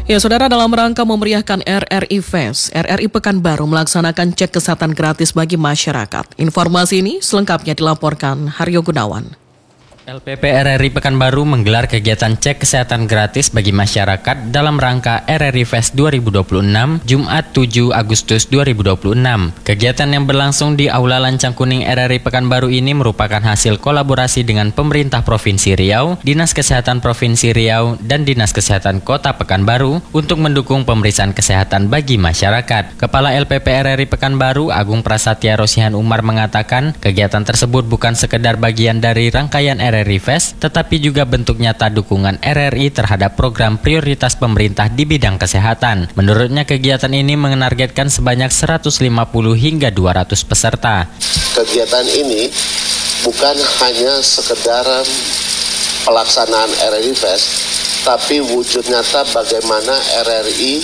Ya, saudara, dalam rangka memeriahkan RRI Fest, RRI Pekanbaru melaksanakan cek kesehatan gratis bagi masyarakat. Informasi ini selengkapnya dilaporkan Haryo Gunawan. LPP RRI Pekanbaru menggelar kegiatan cek kesehatan gratis bagi masyarakat dalam rangka RRI Fest 2026, Jumat 7 Agustus 2026. Kegiatan yang berlangsung di Aula Lancang Kuning RRI Pekanbaru ini merupakan hasil kolaborasi dengan pemerintah Provinsi Riau, Dinas Kesehatan Provinsi Riau, dan Dinas Kesehatan Kota Pekanbaru untuk mendukung pemeriksaan kesehatan bagi masyarakat. Kepala LPP RRI Pekanbaru, Agung Prasetya Rosihan Umar mengatakan, kegiatan tersebut bukan sekedar bagian dari rangkaian RRI Fest, tetapi juga bentuk nyata dukungan RRI terhadap program prioritas pemerintah di bidang kesehatan. Menurutnya, kegiatan ini menargetkan sebanyak 150 hingga 200 peserta. Kegiatan ini bukan hanya sekedar pelaksanaan RRI Fest, tapi wujud nyata bagaimana RRI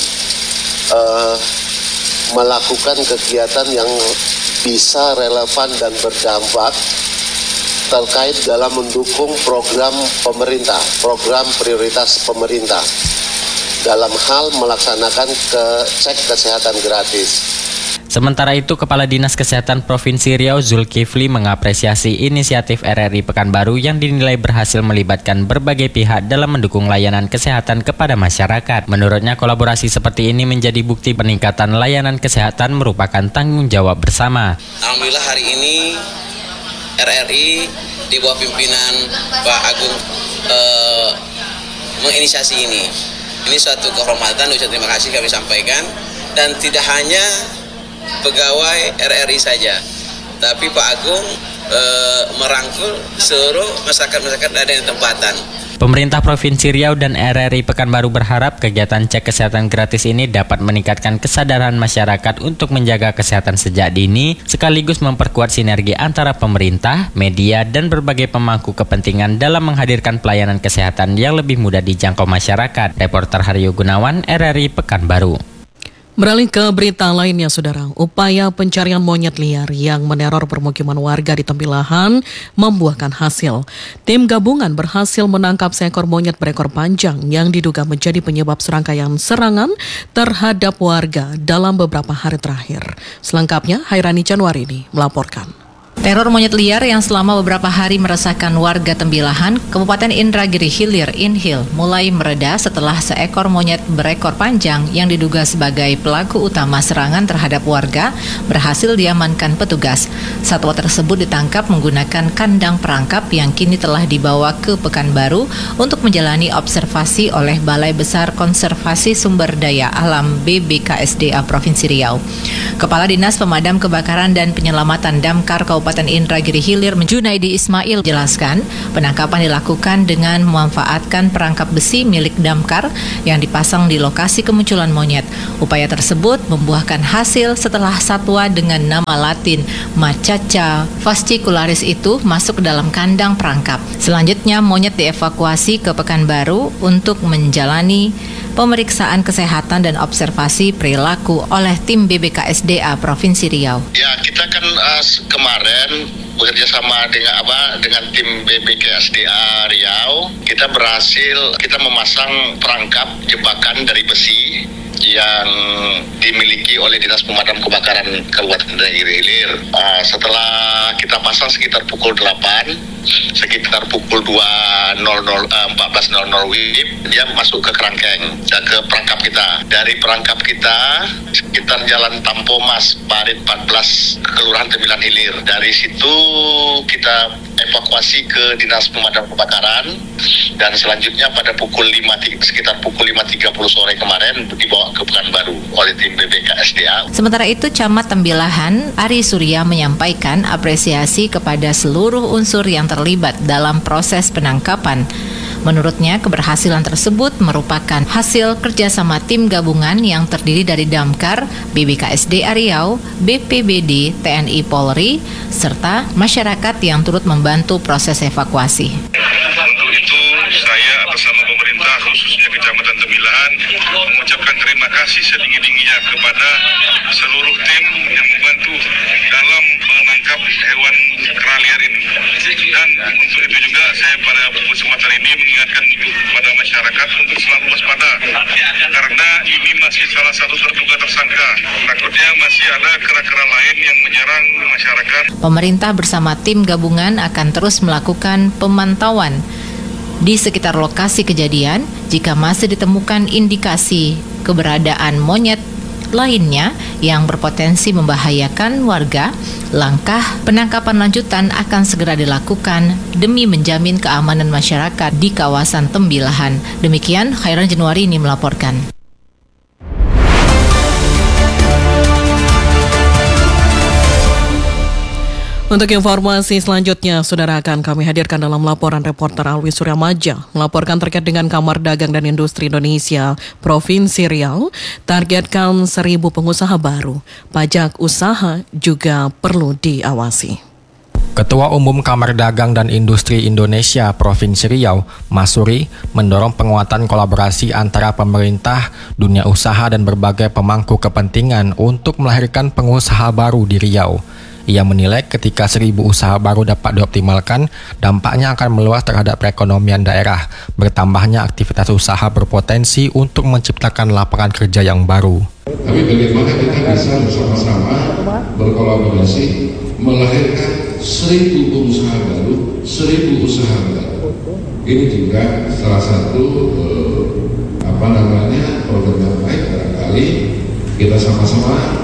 melakukan kegiatan yang bisa relevan dan berdampak terkait dalam mendukung program pemerintah, program prioritas pemerintah dalam hal melaksanakan cek kesehatan gratis. Sementara itu, Kepala Dinas Kesehatan Provinsi Riau Zulkifli mengapresiasi inisiatif RRI Pekanbaru yang dinilai berhasil melibatkan berbagai pihak dalam mendukung layanan kesehatan kepada masyarakat. Menurutnya, kolaborasi seperti ini menjadi bukti peningkatan layanan kesehatan merupakan tanggung jawab bersama. Alhamdulillah hari ini RRI di bawah pimpinan Pak Agung menginisiasi ini. Ini suatu kehormatan, ucap terima kasih kami sampaikan, dan tidak hanya pegawai RRI saja, tapi Pak Agung merangkul seluruh masyarakat ada di tempatan. Pemerintah Provinsi Riau dan RRI Pekanbaru berharap kegiatan cek kesehatan gratis ini dapat meningkatkan kesadaran masyarakat untuk menjaga kesehatan sejak dini, sekaligus memperkuat sinergi antara pemerintah, media, dan berbagai pemangku kepentingan dalam menghadirkan pelayanan kesehatan yang lebih mudah dijangkau masyarakat. Reporter Haryo Gunawan, RRI Pekanbaru. Beralih ke berita lainnya, saudara. Upaya pencarian monyet liar yang meneror permukiman warga di Tembilahan membuahkan hasil. Tim gabungan berhasil menangkap seekor monyet berekor panjang yang diduga menjadi penyebab serangkaian serangan terhadap warga dalam beberapa hari terakhir. Selengkapnya, Hairani Januarini melaporkan. Teror monyet liar yang selama beberapa hari meresahkan warga Tembilahan, Kabupaten Indragiri Hilir Inhil, mulai mereda setelah seekor monyet berekor panjang yang diduga sebagai pelaku utama serangan terhadap warga berhasil diamankan petugas. Satwa tersebut ditangkap menggunakan kandang perangkap yang kini telah dibawa ke Pekanbaru untuk menjalani observasi oleh Balai Besar Konservasi Sumber Daya Alam BBKSDA Provinsi Riau. Kepala Dinas Pemadam Kebakaran dan Penyelamatan Damkar Kabupaten Indragiri Hilir Junaidi Ismail jelaskan, penangkapan dilakukan dengan memanfaatkan perangkap besi milik damkar yang dipasang di lokasi kemunculan monyet. Upaya tersebut membuahkan hasil setelah satwa dengan nama latin Macaca fascicularis itu masuk ke dalam kandang perangkap. Selanjutnya monyet dievakuasi ke Pekanbaru untuk menjalani pemeriksaan kesehatan dan observasi perilaku oleh tim BBKSDA Provinsi Riau. Ya, kita kan kemarin bekerja sama dengan tim BBKSDA Riau, kita memasang perangkap jebakan dari besi yang dimiliki oleh Dinas Pemadam Kebakaran Kabupaten Indragiri Hilir. Setelah kita pasang sekitar pukul 8, sekitar pukul 14.00 WIB, dia masuk ke kerangkeng, ke perangkap kita. Dari perangkap kita sekitar Jalan Tampomas, Parit 14, Kelurahan Tembilahan Hilir. Dari situ kita evakuasi ke Dinas Pemadam Kebakaran, dan selanjutnya pada sekitar pukul 5.30 sore kemarin dibawa ke Pekanbaru oleh tim BBKSDA. Sementara itu, Camat Tembilahan Ari Surya menyampaikan apresiasi kepada seluruh unsur yang terlibat dalam proses penangkapan. Menurutnya, keberhasilan tersebut merupakan hasil kerjasama tim gabungan yang terdiri dari Damkar, BBKSDA Riau, BPBD, TNI Polri, serta masyarakat yang turut membantu proses evakuasi. Untuk itu, saya bersama pemerintah khususnya Kecamatan Tembilahan mengucapkan terima kasih setinggi-tingginya kepada seluruh tim yang membantu dalam menangkap hewan kera liar ini. Dan untuk itu juga saya pada kesempatan ini mengingatkan kepada masyarakat untuk selalu waspada, karena ini masih salah satu terduga tersangka. Takutnya masih ada kera-kera lain yang menyerang masyarakat. Pemerintah bersama tim gabungan akan terus melakukan pemantauan di sekitar lokasi kejadian jika masih ditemukan indikasi keberadaan monyet lainnya yang berpotensi membahayakan warga. Langkah penangkapan lanjutan akan segera dilakukan demi menjamin keamanan masyarakat di kawasan Tembilahan. Demikian Khairan Januari ini melaporkan. Untuk informasi selanjutnya, saudara, akan kami hadirkan dalam laporan reporter Alwi Suryamaja melaporkan terkait dengan Kamar Dagang dan Industri Indonesia Provinsi Riau targetkan 1.000 pengusaha baru. Pajak usaha juga perlu diawasi. Ketua Umum Kamar Dagang dan Industri Indonesia Provinsi Riau, Masuri, mendorong penguatan kolaborasi antara pemerintah, dunia usaha dan berbagai pemangku kepentingan untuk melahirkan pengusaha baru di Riau. Ia menilai ketika 1.000 usaha baru dapat dioptimalkan, dampaknya akan meluas terhadap perekonomian daerah, bertambahnya aktivitas usaha berpotensi untuk menciptakan lapangan kerja yang baru. Tapi bagaimana kita bisa bersama-sama berkolaborasi melahirkan 1.000 pengusaha baru, 1.000 usaha baru. Ini juga salah satu program yang baik. Barangkali kita sama-sama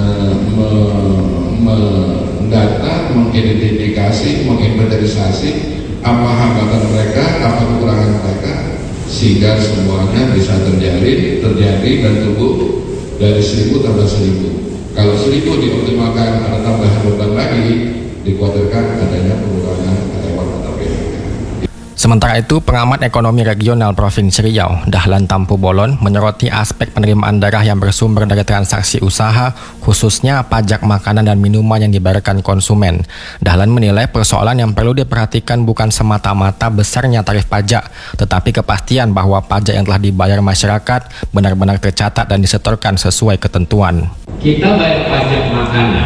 mendata, mengidentifikasi, menginventarisasi apa hambatan mereka, apa kekurangan mereka, sehingga semuanya bisa terjadi dan tumbuh dari 1.000 tambah 1.000. Kalau 1.000 dioptimalkan, ada tambahan beban lagi, dikhawatirkan adanya pengurangan karyawan atau PHK. Sementara itu, pengamat ekonomi regional Provinsi Riau, Dahlan Tampu Bolon, menyoroti aspek penerimaan daerah yang bersumber dari transaksi usaha, khususnya pajak makanan dan minuman yang dibayarkan konsumen. Dahlan menilai persoalan yang perlu diperhatikan bukan semata-mata besarnya tarif pajak, tetapi kepastian bahwa pajak yang telah dibayar masyarakat benar-benar tercatat dan disetorkan sesuai ketentuan. Kita bayar pajak makanan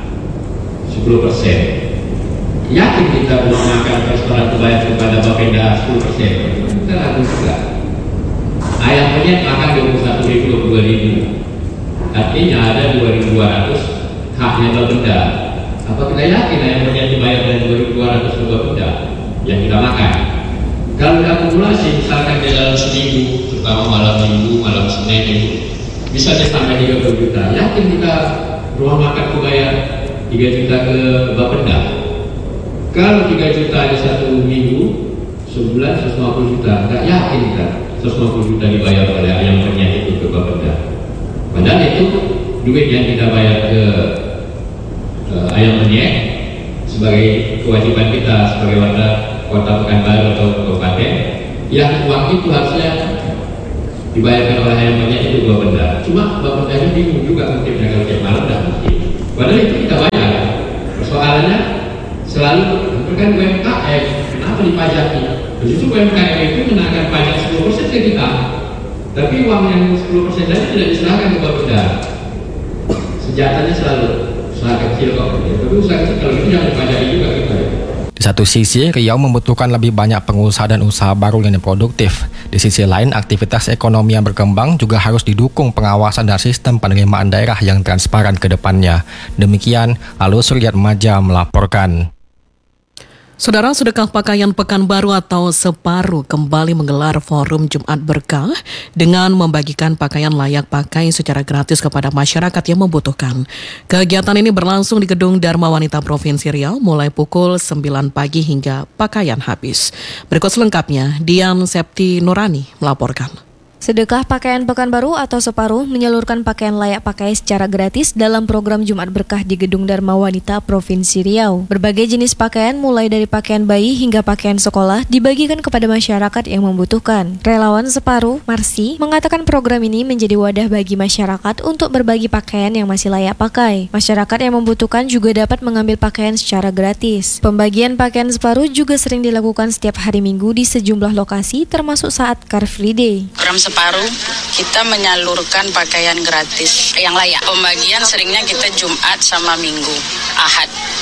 10%. Yakin kita belum makan restoran bayar kepada Bapenda 10%? Kita ragu juga. Ayam penyet makan 21.000, 22.000. Artinya ada 2.200 haknya Bapenda. Apa kita yakin ayam penyet dibayar dari 2.200 ke Bapenda yang kita makan? Kalau diakumulasi, misalkan di dalam seminggu, terutama malam minggu, malam Senin itu, bisa sampai 30 juta. Yakin kita rumah makan bayar 3 juta ke Bapenda? Kalau 3 juta ada satu minggu, sebulan 150 juta, nggak yakin kan 150 juta dibayar oleh ayam penyet itu ke Bapenda. Padahal itu duit yang kita bayar ke ayam penyet sebagai kewajiban kita sebagai warga Kota Pekanbaru atau kabupaten, yang uang itu harusnya dibayarkan oleh ayam penyet itu ke Bapenda. Cuma Bapenda bingung juga mungkin kalau tiap malam dah mungkin. Padahal itu kita bayar. Persoalannya selalu kan UMKM, kenapa dipajaki? Justru UMKM itu menaikkan pajak 10% ke kita, tapi uang yang 10% tadi tidak diserahkan ke Bapenda. Senjatanya selalu usaha kecil kok, tapi usaha kecil kalau itu jangan dipajaki juga kita. Di satu sisi, Riau membutuhkan lebih banyak pengusaha dan usaha baru yang produktif. Di sisi lain, aktivitas ekonomi yang berkembang juga harus didukung pengawasan dan sistem penerimaan daerah yang transparan ke depannya. Demikian, Alwi Suryamaja melaporkan. Saudara, Sedekah Pakaian Pekanbaru atau Separuh kembali menggelar forum Jumat Berkah dengan membagikan pakaian layak pakai secara gratis kepada masyarakat yang membutuhkan. Kegiatan ini berlangsung di Gedung Dharma Wanita Provinsi Riau mulai pukul 9 pagi hingga pakaian habis. Berikut selengkapnya, Dian Septi Nurani melaporkan. Sedekah Pakaian Pekanbaru atau Separuh menyalurkan pakaian layak pakai secara gratis dalam program Jumat Berkah di Gedung Dharma Wanita Provinsi Riau. Berbagai jenis pakaian mulai dari pakaian bayi hingga pakaian sekolah dibagikan kepada masyarakat yang membutuhkan. Relawan Separuh, Marsi, mengatakan program ini menjadi wadah bagi masyarakat untuk berbagi pakaian yang masih layak pakai. Masyarakat yang membutuhkan juga dapat mengambil pakaian secara gratis. Pembagian pakaian Separuh juga sering dilakukan setiap hari Minggu di sejumlah lokasi termasuk saat Car Free Day. Separuh kita menyalurkan pakaian gratis yang layak. Pembagian seringnya kita Jumat sama Minggu, Ahad.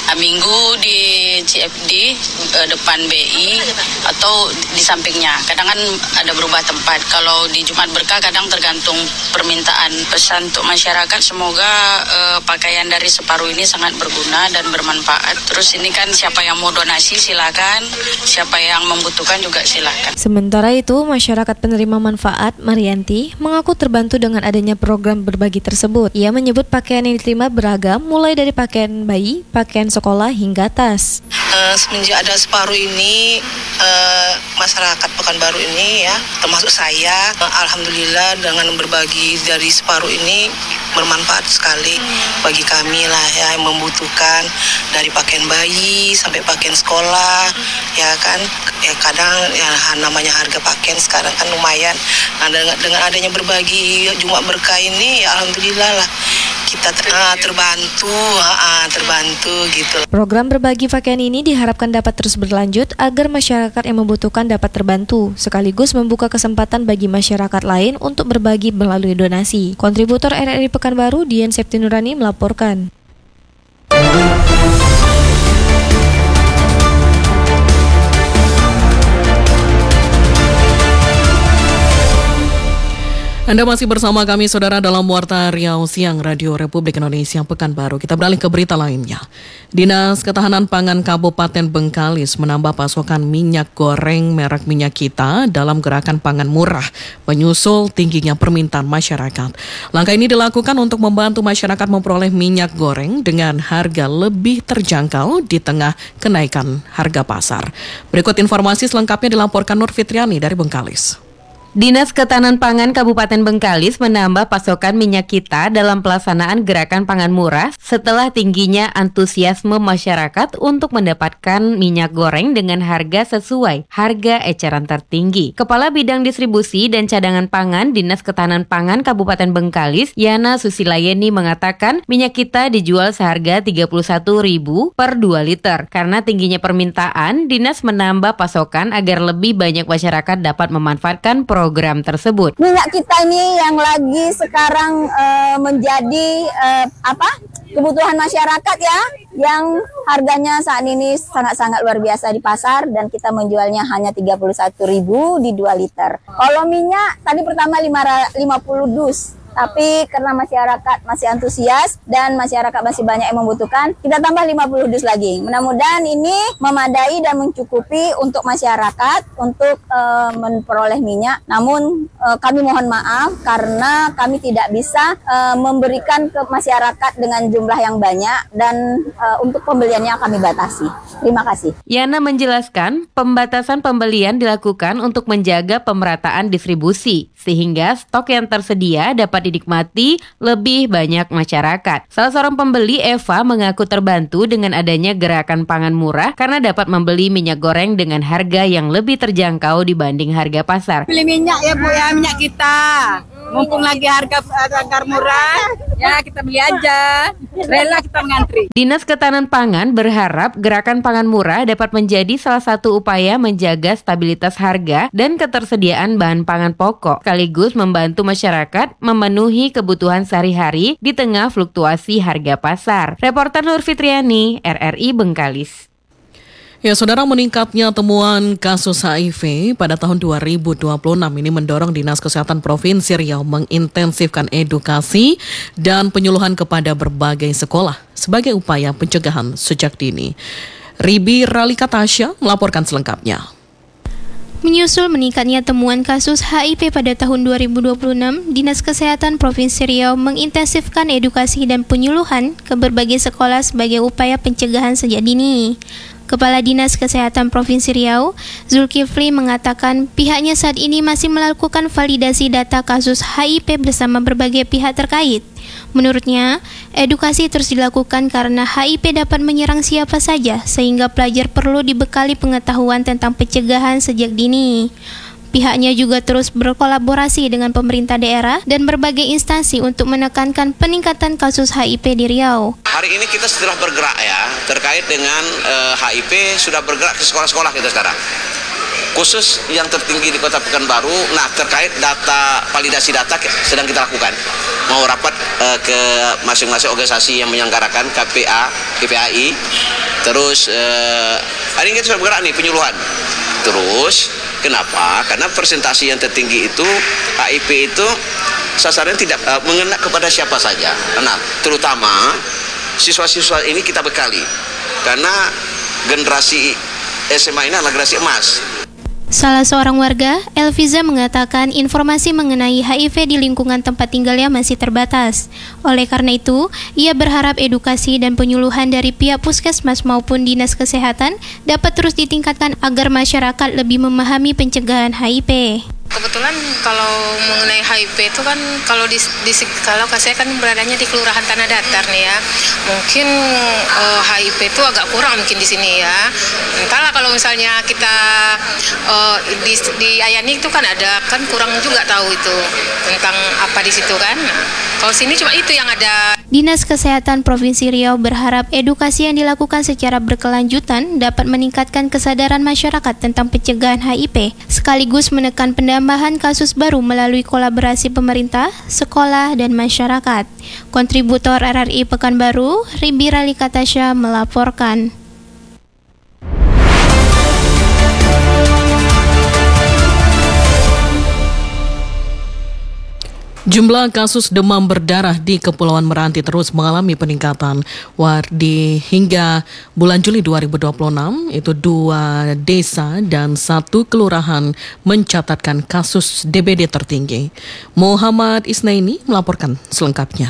Minggu di CFD depan BI atau di sampingnya. Kadang kan ada berubah tempat. Kalau di Jumat Berkah kadang tergantung permintaan. Pesan untuk masyarakat, semoga pakaian dari Separuh ini sangat berguna dan bermanfaat. Terus ini kan siapa yang mau donasi silakan, siapa yang membutuhkan juga silakan. Sementara itu, masyarakat penerima manfaat Marianti mengaku terbantu dengan adanya program berbagi tersebut. Ia menyebut pakaian yang diterima beragam, mulai dari pakaian bayi, pakaian sekolah hingga tas. Semenjak ada Separuh ini, masyarakat Pekanbaru ini ya, termasuk saya, alhamdulillah dengan berbagi dari Separuh ini bermanfaat sekali bagi kami lah ya, yang membutuhkan dari pakaian bayi sampai pakaian sekolah ya kan. Ya kadang ya namanya harga pakaian sekarang kan lumayan. Nah, dengan adanya berbagi Jumat Berkah ini ya alhamdulillah lah kita terbantu gitu. Program berbagi pakaian ini diharapkan dapat terus berlanjut agar masyarakat yang membutuhkan dapat terbantu, sekaligus membuka kesempatan bagi masyarakat lain untuk berbagi melalui donasi. Kontributor RRI Pekanbaru, Dian Septinurani melaporkan. Anda masih bersama kami, Saudara, dalam Warta Riau Siang Radio Republik Indonesia Pekanbaru. Kita beralih ke berita lainnya. Dinas Ketahanan Pangan Kabupaten Bengkalis menambah pasokan minyak goreng merek Minyak Kita dalam gerakan pangan murah, menyusul tingginya permintaan masyarakat. Langkah ini dilakukan untuk membantu masyarakat memperoleh minyak goreng dengan harga lebih terjangkau di tengah kenaikan harga pasar. Berikut informasi selengkapnya dilaporkan Nur Fitriani dari Bengkalis. Dinas Ketahanan Pangan Kabupaten Bengkalis menambah pasokan minyak kita dalam pelaksanaan gerakan pangan murah setelah tingginya antusiasme masyarakat untuk mendapatkan minyak goreng dengan harga sesuai harga eceran tertinggi. Kepala Bidang Distribusi dan Cadangan Pangan Dinas Ketahanan Pangan Kabupaten Bengkalis, Yana Susilayeni mengatakan minyak kita dijual seharga Rp31.000 per 2 liter. Karena tingginya permintaan, Dinas menambah pasokan agar lebih banyak masyarakat dapat memanfaatkan program tersebut. Minyak kita ini yang lagi sekarang menjadi kebutuhan masyarakat ya, yang harganya saat ini sangat-sangat luar biasa di pasar dan kita menjualnya hanya Rp31.000 di 2 liter. Kalau minyak tadi pertama 50 dus. Tapi karena masyarakat masih antusias dan masyarakat masih banyak yang membutuhkan, kita tambah 50 dus lagi. Mudah-mudahan ini memadai dan mencukupi untuk masyarakat untuk memperoleh minyak. Namun kami mohon maaf karena kami tidak bisa memberikan ke masyarakat dengan jumlah yang banyak dan untuk pembeliannya kami batasi. Terima kasih. Yana menjelaskan pembatasan pembelian dilakukan untuk menjaga pemerataan distribusi sehingga stok yang tersedia dapat dinikmati lebih banyak masyarakat. Salah seorang pembeli, Eva, mengaku terbantu dengan adanya gerakan pangan murah karena dapat membeli minyak goreng dengan harga yang lebih terjangkau dibanding harga pasar. Beli minyak ya Bu ya, minyak kita. Mumpung lagi harga murah, ya kita beli aja. Rela kita mengantri. Dinas Ketahanan Pangan berharap gerakan pangan murah dapat menjadi salah satu upaya menjaga stabilitas harga dan ketersediaan bahan pangan pokok, sekaligus membantu masyarakat memenuhi kebutuhan sehari-hari di tengah fluktuasi harga pasar. Reporter Nur Fitriani, RRI Bengkalis. Ya, Saudara, meningkatnya temuan kasus HIV pada tahun 2026 ini mendorong Dinas Kesehatan Provinsi Riau mengintensifkan edukasi dan penyuluhan kepada berbagai sekolah sebagai upaya pencegahan sejak dini. Ribi Ralika Tasya melaporkan selengkapnya. Menyusul meningkatnya temuan kasus HIV pada tahun 2026, Dinas Kesehatan Provinsi Riau mengintensifkan edukasi dan penyuluhan ke berbagai sekolah sebagai upaya pencegahan sejak dini. Kepala Dinas Kesehatan Provinsi Riau, Zulkifli, mengatakan pihaknya saat ini masih melakukan validasi data kasus HIV bersama berbagai pihak terkait. Menurutnya, edukasi terus dilakukan karena HIV dapat menyerang siapa saja, sehingga pelajar perlu dibekali pengetahuan tentang pencegahan sejak dini. Pihaknya juga terus berkolaborasi dengan pemerintah daerah dan berbagai instansi untuk menekankan peningkatan kasus HIV di Riau. Hari ini kita setelah bergerak ya, terkait dengan HIV sudah bergerak ke sekolah-sekolah kita sekarang. khusus yang tertinggi di Kota Pekanbaru. Nah, terkait validasi data sedang kita lakukan. Mau rapat ke masing-masing organisasi yang menyelenggarakan KPAI. Terus hari ini kita sudah bergerak nih penyuluhan. Terus kenapa? Karena presentasi yang tertinggi itu HIP itu sasarannya tidak mengena kepada siapa saja. Nah, terutama siswa-siswa ini kita bekali karena generasi SMA ini adalah generasi emas. Salah seorang warga, Elviza, mengatakan informasi mengenai HIV di lingkungan tempat tinggalnya masih terbatas. Oleh karena itu, ia berharap edukasi dan penyuluhan dari pihak puskesmas maupun dinas kesehatan dapat terus ditingkatkan agar masyarakat lebih memahami pencegahan HIV. Kebetulan kalau mengenai HIV itu kan kalau saya kan beradanya di Kelurahan Tanah Datar nih ya, mungkin HIV itu agak kurang mungkin di sini ya. Entahlah kalau misalnya kita di Ayani itu kan ada, kan kurang juga tahu itu tentang apa di situ kan. Kalau sini cuma itu yang ada. Dinas Kesehatan Provinsi Riau berharap edukasi yang dilakukan secara berkelanjutan dapat meningkatkan kesadaran masyarakat tentang pencegahan HIV, sekaligus menekan penambahan kasus baru melalui kolaborasi pemerintah, sekolah, dan masyarakat. Kontributor RRI Pekanbaru, Ribi Ralikatasha melaporkan. Jumlah kasus demam berdarah di Kepulauan Meranti terus mengalami peningkatan. Hingga bulan Juli 2026, itu 2 desa dan 1 kelurahan mencatatkan kasus DBD tertinggi. Muhammad Isnaini melaporkan selengkapnya.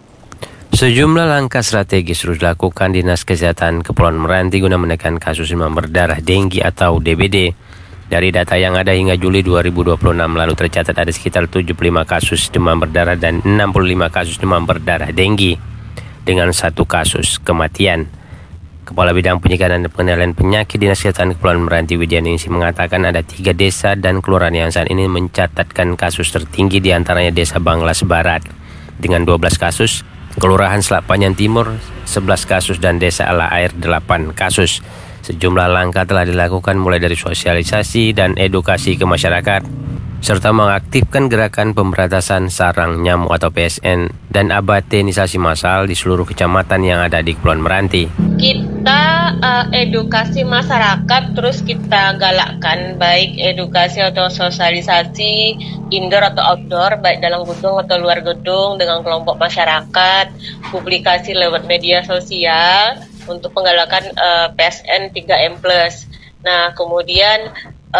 Sejumlah langkah strategis terus dilakukan Dinas Kesehatan Kepulauan Meranti guna menekan kasus demam berdarah denggi atau DBD. Dari data yang ada hingga Juli 2026 lalu tercatat ada sekitar 75 kasus demam berdarah dan 65 kasus demam berdarah denggi dengan 1 kasus kematian. Kepala Bidang Pencegahan dan Pengendalian Penyakit Dinas Kesehatan Kepulauan Meranti Widianingsih mengatakan ada 3 desa dan kelurahan yang saat ini mencatatkan kasus tertinggi, diantaranya Desa Banglas Barat dengan 12 kasus, Kelurahan Selak Panjang Timur 11 kasus dan Desa Ala Air 8 kasus. Sejumlah langkah telah dilakukan mulai dari sosialisasi dan edukasi ke masyarakat, serta mengaktifkan gerakan pemberantasan sarang nyamuk atau PSN dan abatenisasi massal di seluruh kecamatan yang ada di Kepulauan Meranti. Kita edukasi masyarakat terus kita galakkan, baik edukasi atau sosialisasi indoor atau outdoor, baik dalam gedung atau luar gedung dengan kelompok masyarakat, publikasi lewat media sosial untuk penggalakan PSN 3M+. Nah, kemudian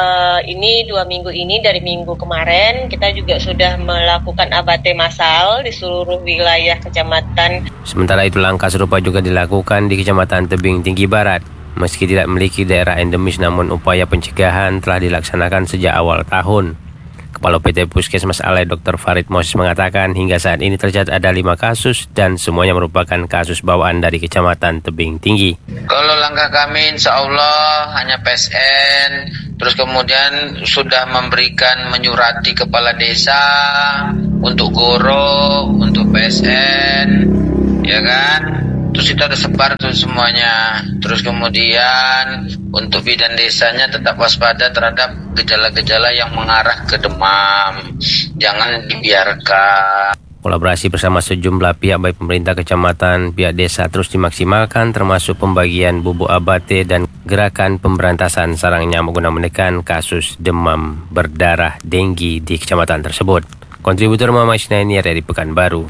ini 2 minggu ini, dari minggu kemarin kita juga sudah melakukan abate massal di seluruh wilayah kecamatan. Sementara itu langkah serupa juga dilakukan di Kecamatan Tebing Tinggi Barat. Meski tidak memiliki daerah endemis, namun upaya pencegahan telah dilaksanakan sejak awal tahun. Kepala PT Puskesmas Alai Dr. Farid Moses mengatakan hingga saat ini tercatat ada 5 kasus dan semuanya merupakan kasus bawaan dari Kecamatan Tebing Tinggi. Kalau langkah kami insya Allah hanya PSN, terus kemudian sudah memberikan menyurati kepala desa untuk goro, untuk PSN, ya kan? Terus kita udah sebar tuh semuanya. Terus kemudian untuk bidan desanya tetap waspada terhadap gejala-gejala yang mengarah ke demam. Jangan dibiarkan. Kolaborasi bersama sejumlah pihak baik pemerintah kecamatan, pihak desa terus dimaksimalkan, termasuk pembagian bubuk abate dan gerakan pemberantasan sarang nyamuk guna menekan kasus demam berdarah denggi di kecamatan tersebut. Kontributor Mama Isnaini dari Pekanbaru.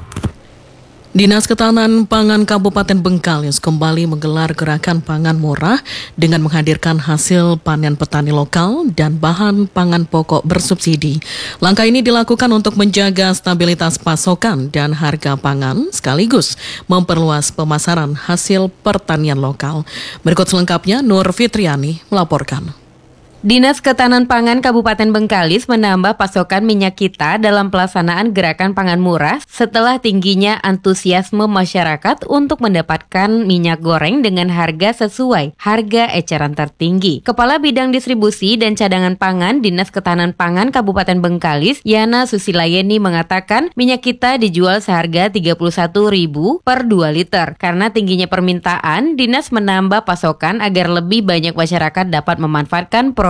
Dinas Ketahanan Pangan Kabupaten Bengkalis kembali menggelar gerakan pangan murah dengan menghadirkan hasil panen petani lokal dan bahan pangan pokok bersubsidi. Langkah ini dilakukan untuk menjaga stabilitas pasokan dan harga pangan sekaligus memperluas pemasaran hasil pertanian lokal. Berikut selengkapnya, Nur Fitriani melaporkan. Dinas Ketahanan Pangan Kabupaten Bengkalis menambah pasokan minyak kita dalam pelaksanaan gerakan pangan murah setelah tingginya antusiasme masyarakat untuk mendapatkan minyak goreng dengan harga sesuai harga eceran tertinggi. Kepala Bidang Distribusi dan Cadangan Pangan Dinas Ketahanan Pangan Kabupaten Bengkalis, Yana Susilayeni mengatakan minyak kita dijual seharga Rp31.000 per 2 liter. Karena tingginya permintaan, Dinas menambah pasokan agar lebih banyak masyarakat dapat memanfaatkan produk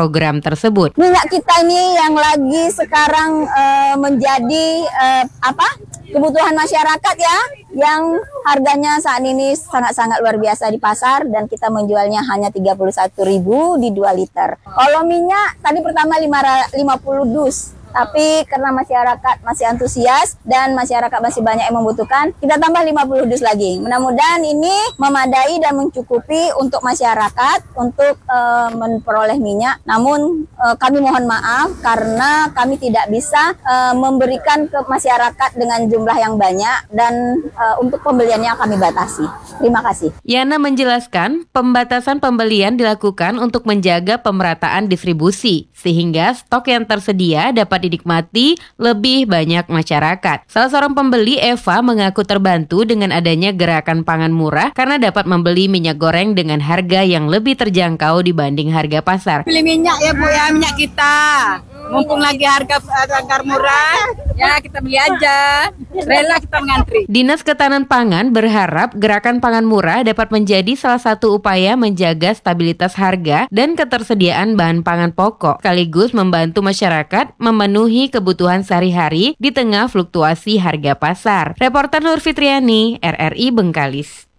program tersebut. Minyak kita ini yang lagi sekarang menjadi kebutuhan masyarakat ya, yang harganya saat ini sangat-sangat luar biasa di pasar dan kita menjualnya hanya 31.000 di 2 liter. Kalau minyak tadi pertama 50 dus. Tapi karena masyarakat masih antusias dan masyarakat masih banyak yang membutuhkan, kita tambah 50 dus lagi. Mudah-mudahan ini memadai dan mencukupi untuk masyarakat untuk memperoleh minyak. Namun kami mohon maaf karena kami tidak bisa memberikan ke masyarakat dengan jumlah yang banyak dan untuk pembeliannya kami batasi. Terima kasih. Yana menjelaskan, pembatasan pembelian dilakukan untuk menjaga pemerataan distribusi, sehingga stok yang tersedia dapat dinikmati lebih banyak masyarakat. Salah seorang pembeli, Eva, mengaku terbantu dengan adanya gerakan pangan murah karena dapat membeli minyak goreng dengan harga yang lebih terjangkau dibanding harga pasar. Beli minyak ya Bu ya, minyak kita. Mumpung lagi harga murah, ya kita beli aja. Rela kita mengantri. Dinas Ketahanan Pangan berharap gerakan pangan murah dapat menjadi salah satu upaya menjaga stabilitas harga dan ketersediaan bahan pangan pokok, sekaligus membantu masyarakat memenuhi kebutuhan sehari-hari di tengah fluktuasi harga pasar. Reporter Nur Fitriani, RRI Bengkalis.